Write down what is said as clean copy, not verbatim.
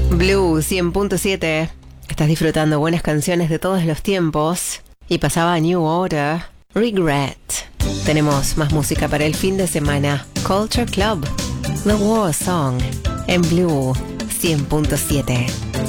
Blue 100.7. Estás disfrutando buenas canciones de todos los tiempos. Y pasaba New Order, Regret. Tenemos más música para el fin de semana. Culture Club, The War Song, en Blue 100.7.